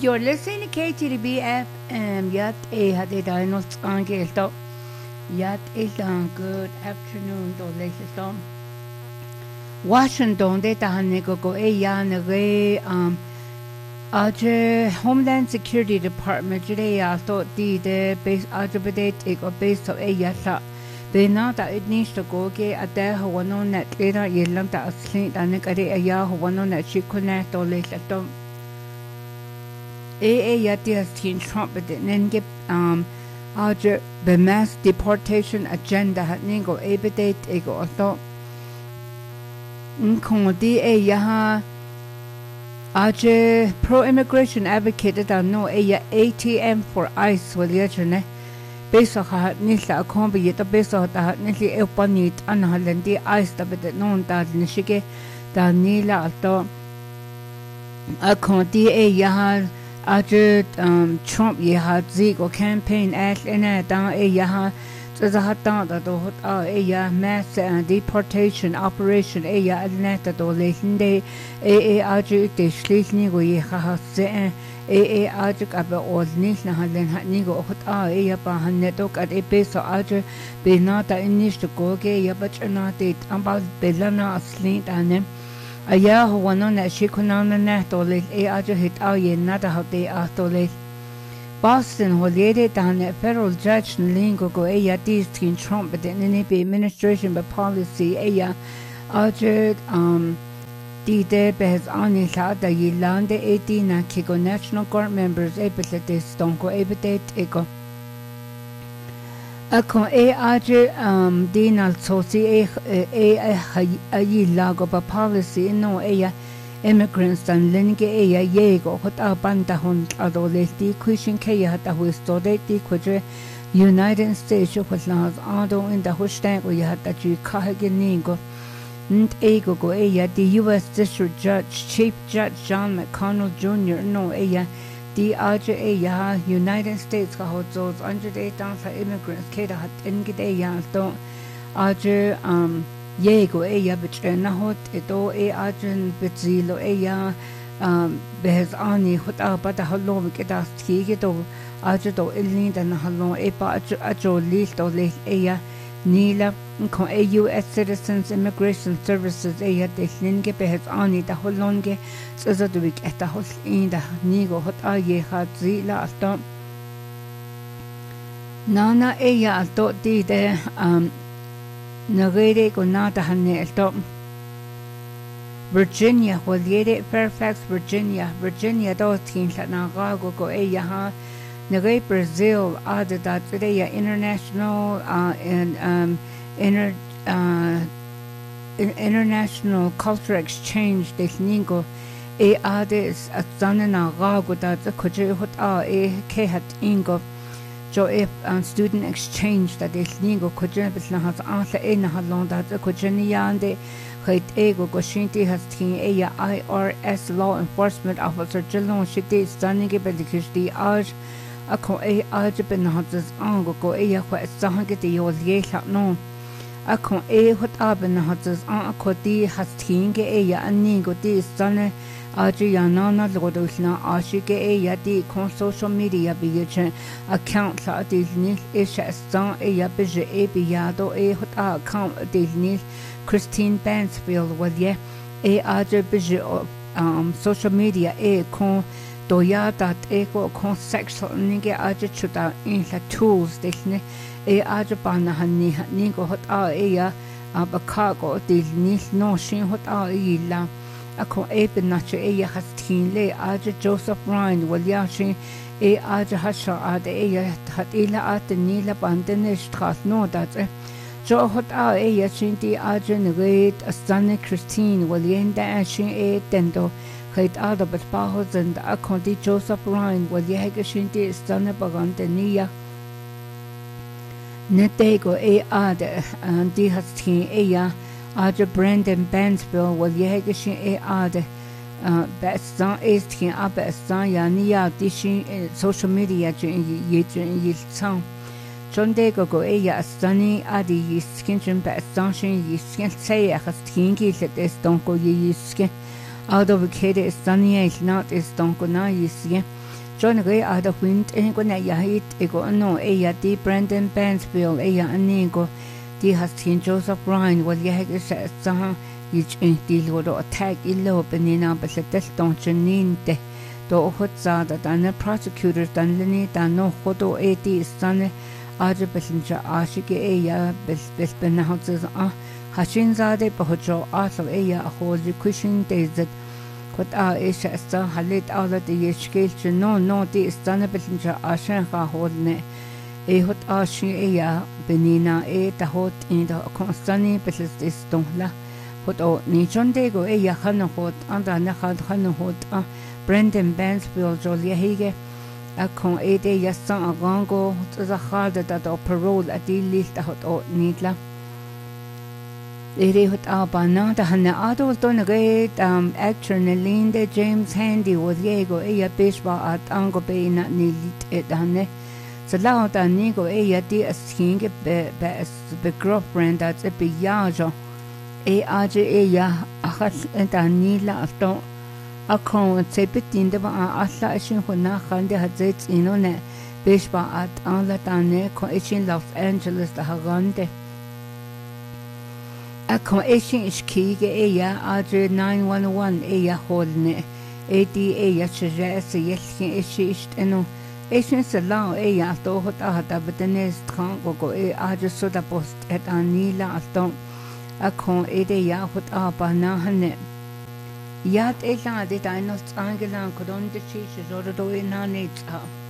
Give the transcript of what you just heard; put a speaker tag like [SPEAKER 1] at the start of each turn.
[SPEAKER 1] You're listening to KTDB FM. Yat had a dino stop. Yat is good afternoon, Doleston. Washington, they go a yan away. Homeland Security Department today I thought the base attribute or base of a yasa. They know that it needs to go get a there who one on that later you learn that asleep and a ya who one on that she connect or later. Yati has seen Trump but then get the mass deportation agenda had ningo ebedate ego or thought. Di a yaha pro-immigration advocated that no ATM for ICE will yet based on how Nisla accompanied the base of the Nisli Elpanit and Halendi ICE that known that Nishike that Nila thought a conti a yaha Trump yaha zigo campaign as in a down a yaha the hatan that a mass deportation operation a net that late the sleeping we have said about all Nisna Halen Nigo a Bahanetok at a base of Archer be not the initial go gay but not it about Belana asleep and them. A year who one on that she could not net or late a Archer hit our ye not how they are to late. Boston was laid down a federal judge in Lingo go a team Trump but then any administration but policy a Archer the day has only thought that you learned the 18 and Kigo National Guard members able to this don't go able to ego. A con a Archer Dinal Soci a ye lago of policy no a immigrants and Linge a yego what our banda hunt adolescent decreasing kaya who is so they decrease United States was not although in the hush tank we had that you Kahaginigo. Ego go the U.S. District Judge, Chief Judge John McConnell Jr. No the RJA United States got those 108,000 immigrants Kata had engaged don't RJ Yego but Nahot edo Arjun Bitzilo behes ani hot but a hollow get us Kigedo Arjado Ilin and Halon Ajo list or late Nila a U.S. Citizens Immigration Services a Linge behes ani the Holonge so that we get the host in the Nigo hot aye had zila stop. Nana a thought the Nagade go not a hane stop. Virginia was yet Fairfax, Virginia those things that Nagago go a yaha. Nagay Brazil added that today international and international culture exchange this ningo a ades at zanana gago that the kuje hot a kehat ingo so if student exchange that this ningo kuje bisna has answer in halon that the kuje yande height ego goshinti has teen a IRS law enforcement officer jelon shiti stunning bedikishti arj a co a arjibin has ango go a what sahagiti was ye no a con a what abin has a coti has teen a and ningo this sunne Adriana Lodosna Ashike a di con social media bigichin account la disney isha stan a bije a biado a hot account disney Christine Bansfield was ye a bije social media a con doya that a con sexual nige ajuda in the tools disney a ajabana hani nigo hot a abacago disney no shin hot a a con ape nature a has teen lay aja Joseph Ryan will yashin a aja hasha ad a hat ila at the nila bandenish tras no that jo hot a yashinti aja negate a stunning Christine will yenda ashin a tendo hate other but pahos and a conti Joseph Ryan will yagashinti stunner bagandenia netego a ad and di has teen a Aja Brandon Bansville was Yagashin a ad Bestan is teen up at San Yania dishing social media in Song. John Dago go a stunning addy ye skin Bestan ye skin say a has tinky that is don't go ye skin. Out of a kid is sunny is not is don't go now ye skin. John Gray out of wind and go na yahit ego no ya di Brandon Bansfield ya anigo di has seen Joseph Ryan while ya sa sa each in deal with attack illo benina but the deston cheninte do hotza that an prosecutor dan lini dan no hodo 80 sane aje passenger ashike ya bes benahutz hashin zade bojo asal ya hol cushion days What is a halit out of the scale no the stunner passenger ashen holne a hot ashi a benina the hot in the constantly passes this donla hot o ni John Dego a hana hot and an had hana hot Brendan Bansfield Jolia Hege a con a day yasan a gongo to the harder that o parole at the least a hot o nidla. Ere hot abana da hanna adult donagate actor Nelinda James Handy was yego eya bishba at ango be na nilit et hanne so loud and nigo eya di a skinge be girlfriend at a biajo e aje eya ahas et anila afto a con sepitin de ba asla shin hona khande hazet inone bishba at anla tane ko in Los Angeles da hagande A commission is key aya adre 911 aya holne ADA suggest yeskin ishist eno Asian salon aya to hota but the next go adre soda post at anila afton a con ADA hot abana hane Yat ela de dinos angelan kodon de chiches or do in her needs